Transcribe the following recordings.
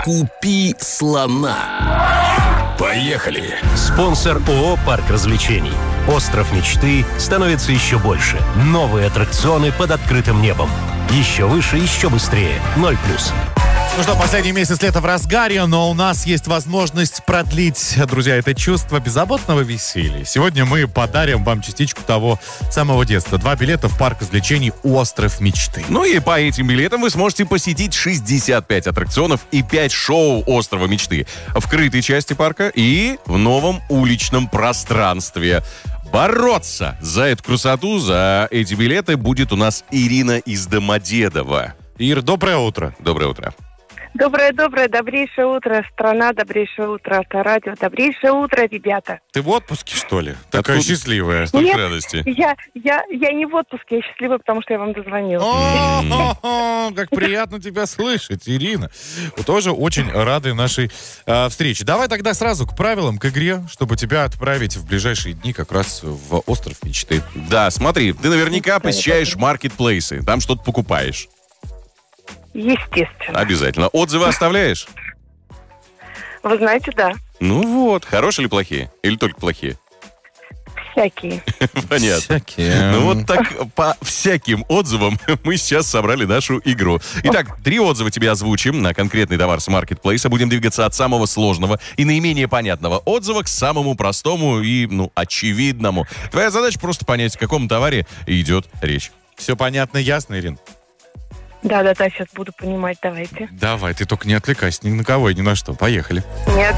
Купи слона. Поехали! Спонсор ООО «Парк развлечений». Остров мечты становится еще больше. Новые аттракционы под открытым небом. Еще выше, еще быстрее. 0+. Ну что, последний месяц лета в разгаре, но у нас есть возможность продлить, друзья, это чувство беззаботного веселья. Сегодня мы подарим вам частичку того самого детства. 2 билета в парк развлечений «Остров мечты». Ну и по этим билетам вы сможете посетить 65 аттракционов и 5 шоу «Острова мечты» в крытой части парка и в новом уличном пространстве. Бороться за эту красоту, за эти билеты будет у нас Ирина из Домодедово. Ир, доброе утро. Доброе утро. Доброе, добрейшее утро, страна, добрейшее утро, авторадио, добрейшее утро, ребята. Ты в отпуске, что ли? Такая Откуда? счастливая. Столько Нет, радости. Я не в отпуске, я счастлива, потому что я вам дозвонила. О, как приятно тебя слышать, Ирина. Мы тоже очень рады нашей встрече. Давай тогда сразу к правилам, к игре, чтобы тебя отправить в ближайшие дни как раз в «Остров мечты». Да, смотри, ты наверняка посещаешь маркетплейсы, там что-то покупаешь. Естественно. Обязательно. Отзывы оставляешь? Вы знаете, да, Ну вот, хорошие или плохие? Или только плохие? всякие. Понятно. Всякие. Ну вот так по всяким отзывам мы сейчас собрали нашу игру. Итак, 3 отзыва тебе озвучим на конкретный товар с маркетплейса. Будем двигаться от самого сложного и наименее понятного отзыва к самому простому и, очевидному. Твоя задача просто понять, о каком товаре идет речь. Все понятно, ясно, Ирин? Да, сейчас буду понимать, давайте. Давай, ты только не отвлекайся ни на кого и ни на что. Поехали. Нет.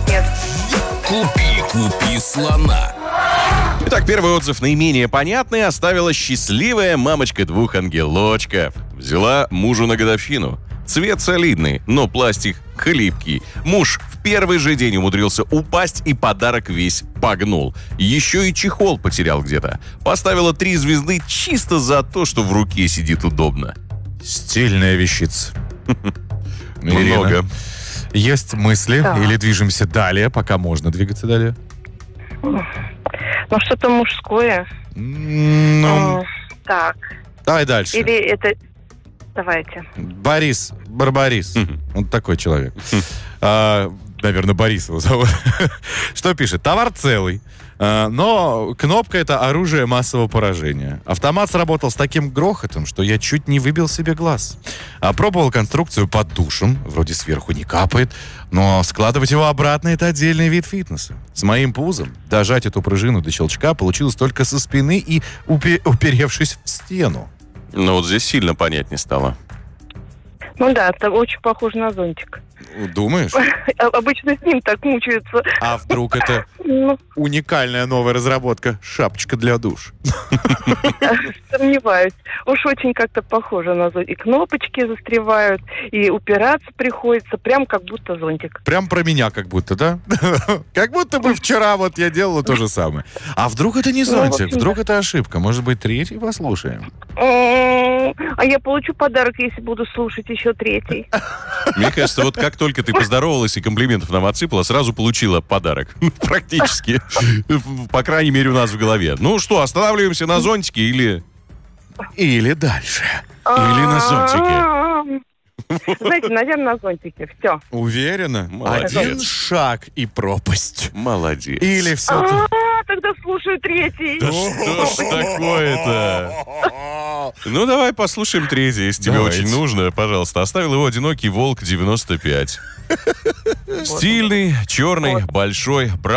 Купи слона. Итак, первый отзыв наименее понятный оставила счастливая мамочка 2 ангелочков. Взяла мужу на годовщину. Цвет солидный, но пластик хлипкий. Муж в первый же день умудрился упасть, и подарок весь погнул. Еще и чехол потерял где-то. Поставила 3 звезды чисто за то, что в руке сидит удобно. Стильная вещица. Много. Ирина, есть мысли Да. или движемся далее, пока можно двигаться далее? Ну, что-то мужское. Ну, Так, давай дальше. или это... Давайте. Борис Барбарис. Он такой человек. Наверное, Борис его зовут. Что пишет? Товар целый, но кнопка — это оружие массового поражения. Автомат сработал с таким грохотом, что я чуть не выбил себе глаз. Пробовал конструкцию под душем, вроде сверху не капает, но складывать его обратно — это отдельный вид фитнеса. С моим пузом дожать эту пружину до щелчка получилось только со спины и уперевшись в стену. Но вот здесь сильно понятнее стало. Ну да, это очень похоже на зонтик. Думаешь? Обычно с ним так мучаются. А вдруг это Ну, уникальная новая разработка — шапочка для душ? сомневаюсь. Уж очень как-то похоже на зонтик. И кнопочки застревают, и упираться приходится, прям как будто зонтик. Прям про меня как будто, да? Как будто бы вчера вот я делала то же самое. А вдруг это не Ну, в зонтик? общем, Вдруг это ошибка? Может быть, третий послушаем? А я получу подарок, если буду слушать еще 3. Мне кажется, вот как только ты поздоровалась и комплиментов нам отсыпала, сразу получила подарок. Практически. По крайней мере, у нас в голове. Ну что, останавливаемся на зонтике или... Или дальше? Или на зонтике? Знаете, наверное, на зонтике. Все. Уверена? Молодец. Один шаг и пропасть. Молодец. Или все-таки... Тогда слушаю 3. Да что ж такое-то? Ну, давай послушаем 3, если тебе Давайте. очень нужно. Пожалуйста, оставил его «Одинокий волк 95». Стильный, черный, большой,